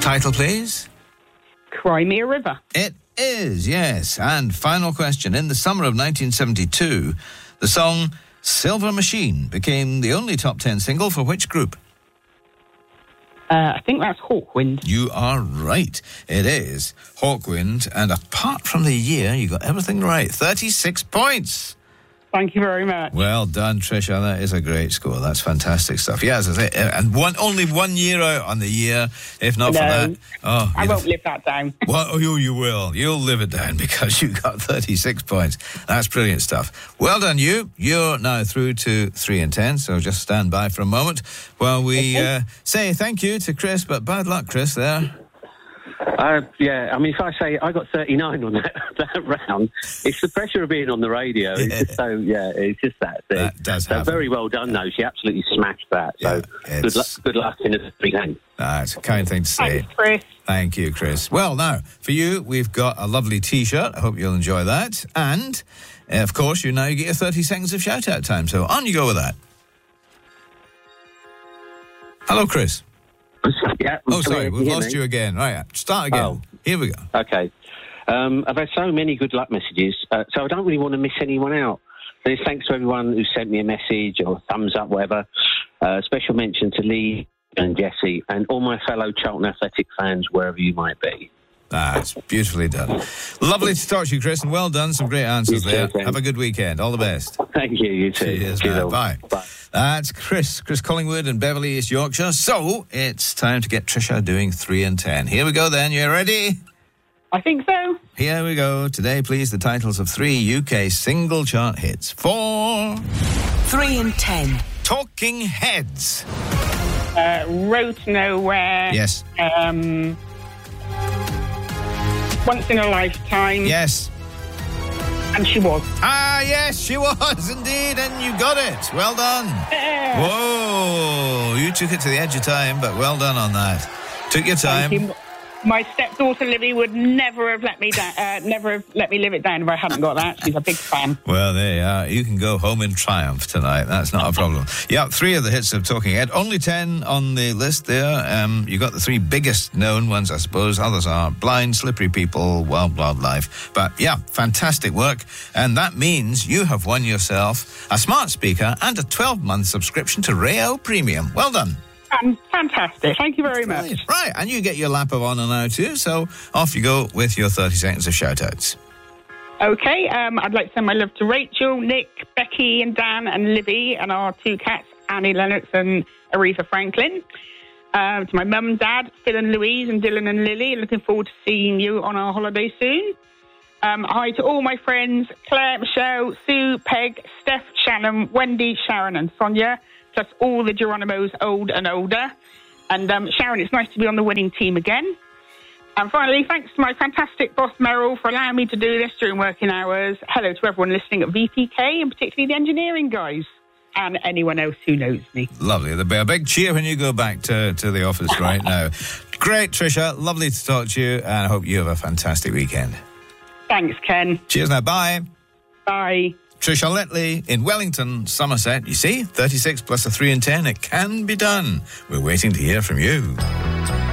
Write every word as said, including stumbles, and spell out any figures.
title, please? Cry Me a River. It is, yes. And final question. In the summer of nineteen seventy-two, the song Silver Machine became the only top ten single for which group? Uh, I think that's Hawkwind. You are right. It is Hawkwind. And apart from the year, you got everything right. thirty-six points. Thank you very much. Well done, Tricia. That is a great score. That's fantastic stuff. Yeah, as I say, and one only one year out on the year. If not no, for that, oh, I won't live that down. Well, oh, you, you will. You'll live it down because you got thirty-six points. That's brilliant stuff. Well done, you. You're now through to three and ten. So just stand by for a moment while we okay. uh, say thank you to Chris. But bad luck, Chris. There. Uh, yeah, I mean, if I say I got thirty-nine on that, that round, it's the pressure of being on the radio. It's just so, yeah, it's just that thing. That does so happen. very well done, though. She absolutely smashed that. So yeah, good luck, good luck in the three games. That's a kind thing to say. Thanks, Chris. Thank you, Chris. Well, now, for you, we've got a lovely T-shirt. I hope you'll enjoy that. And, uh, of course, you now get your thirty seconds of shout-out time. So on you go with that. Hello, Chris. Yeah, oh, sorry, we've lost you again. Right, start again. Oh. Here we go. Okay. Um, I've had so many good luck messages, uh, so I don't really want to miss anyone out. So thanks to everyone who sent me a message or thumbs up, whatever. Uh, special mention to Lee and Jesse and all my fellow Charlton Athletic fans, wherever you might be. That's beautifully done. Lovely to talk to you, Chris, and well done. Some great answers You there. too, Have a good weekend. All the best. Thank you, you too. Cheers, Cheers man. Bye. Bye. That's Chris, Chris Collingwood in Beverley, East Yorkshire. So, it's time to get Tricia doing three and ten. Here we go then. You ready? I think so. Here we go. Today, please, the titles of three U K single chart hits. For... Three and ten. Talking Heads. Uh, Road to Nowhere. Yes. Um, Once in a Lifetime. Yes. And She Was. Ah, yes, she was indeed, and you got it. Well done. Yeah. Whoa, you took it to the edge of time, but well done on that. Took your time. Thank you. My stepdaughter Libby would never have let me down. Uh, never have let me live it down if I hadn't got that. She's a big fan. Well, there you are. You can go home in triumph tonight. That's not a problem. Yeah, three of the hits of Talking Head. Only ten on the list there. Um, you got the three biggest known ones, I suppose. Others are Blind, Slippery People, Wild Wildlife. But yeah, fantastic work. And that means you have won yourself a smart speaker and a twelve-month subscription to Rayo Premium. Well done. Um, fantastic. Thank you very much. Right, and you get your lap of honour now too, so off you go with your thirty seconds of shout-outs. Okay, um, I'd like to send my love to Rachel, Nick, Becky and Dan and Libby and our two cats, Annie Lennox and Aretha Franklin. Um, to my mum, Dad, Phil and Louise and Dylan and Lily. Looking forward to seeing you on our holiday soon. Um, hi to all my friends, Claire, Michelle, Sue, Peg, Steph, Shannon, Wendy, Sharon and Sonia, plus all the Geronimos old and older. And um, Sharon, it's nice to be on the winning team again. And finally, thanks to my fantastic boss, Meryl, for allowing me to do this during working hours. Hello to everyone listening at V P K, and particularly the engineering guys, and anyone else who knows me. Lovely. There'll be a big cheer when you go back to, to the office right now. Great, Tricia. Lovely to talk to you, and I hope you have a fantastic weekend. Thanks, Ken. Cheers now. Bye. Bye. Tricia Letley in Wellington, Somerset. You see, thirty-six plus a three and ten, it can be done. We're waiting to hear from you.